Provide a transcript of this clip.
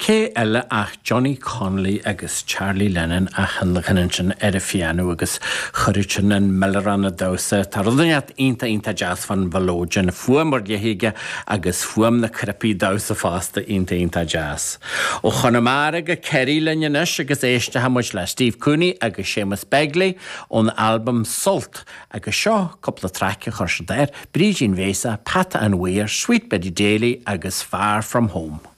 Cé eile ach Johnny Connolly agus Charlie Lennon a hanlachan ar a fianú agus chuirtin an Melleran a dosa tar rudaneat inta jazz fan Valójan fuamar lehiige agus fuam na crepi dosa fásta inta jazz. O chonamara go Kerry Lennonis agus éiste hamuid le Steve Cooney agus Seamus Begley on album Salt agus seo coppla track chuirse der Brígin Vesa, Pat and Weir, Sweet Betty Daly agus Far From Home.